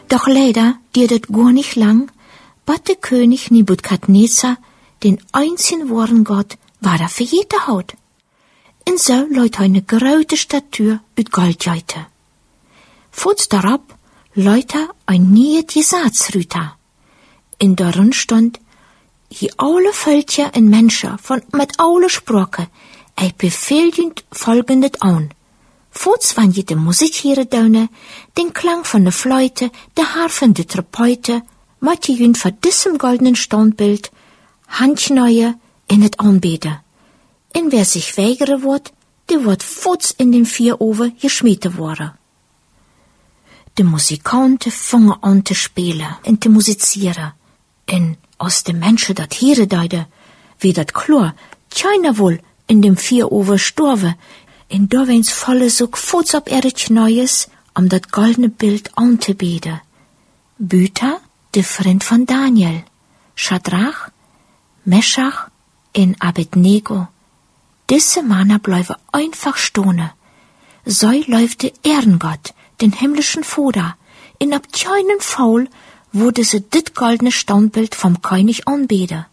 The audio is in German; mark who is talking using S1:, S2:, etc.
S1: Doch leider dauert gar nicht lang, bat der König Nebukadnezar den einzigen wahren Gott war er verjeten hat. Und so leut eine große Statue uit Gold jeite. Kurz darauf leut ein neues Gesatzrüter. In darin stand, die alle Völker und Menschen mit alle Sprachen, befehligend folgendes an. Kurz wann je de Musik hier daune, den Klang von der Fleute, der Harfen der Trompete, mat je jün vor diesem goldenen Standbild, Handschneue in het anbeten. Und wer sich weigere wird, der wird kurz in den 4 Oven geschmieten worden. De Musikanten fangen an zu spielen und zu musizieren. Und als de Menschen dat hier deiden, wie dat klar, keiner wohl in dem 4 Oven storven, und da wens falle so kurz op ihre Knäues, dat goldene Bild anzubeten. Büter, de Freund von Daniel, Schadrach, Meschach und Abednego. Diese Männer bleiben einfach stehen. So läuft der Ehrengott, den himmlischen Vater, in ab keinen Fall wurde sie dit goldene Standbild vom König anbeten.